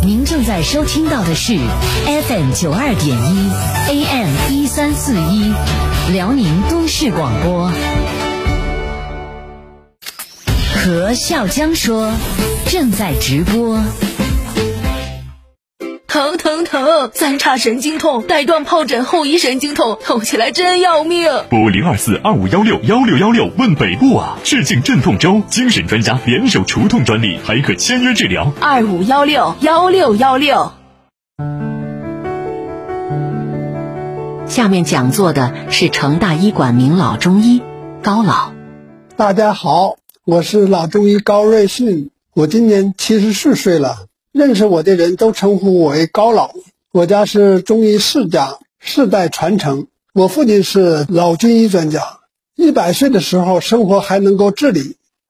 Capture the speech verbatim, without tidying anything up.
您正在收听到的是 F M 九二点一 A M 一三四一辽宁都市广播。和笑江说正在直播。 疼疼疼！三叉神经痛，带状疱疹后遗神经痛，痛起来真要命。 拨零二四二五幺六幺六幺六问北部啊！致敬镇痛周，精神专家联手除痛专利，还可签约治疗。 二五幺六幺六幺六。下面讲座的是成大医馆名老中医高老。 大家好，我是老中医高瑞迅，我今年七十四岁了。认识我的人都称呼我为高老。我家是中医世家，世代传承。我父亲是老军医专家，一百岁的时候生活还能够自理，